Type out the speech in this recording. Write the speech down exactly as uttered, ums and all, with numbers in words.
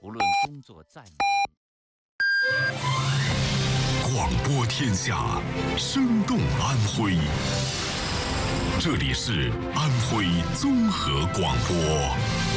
无论工作再忙。 广播天下，生动安徽。这里是安徽综合广播。